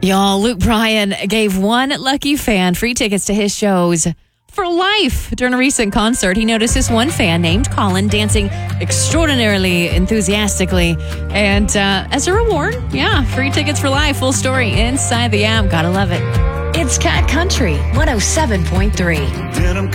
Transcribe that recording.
Y'all, Luke Bryan gave one lucky fan free tickets to his shows for life during a recent concert. He noticed this one fan named Colin dancing extraordinarily enthusiastically. And as a reward, free tickets for life. Full story inside the app. Gotta love it. It's Cat Country 107.3.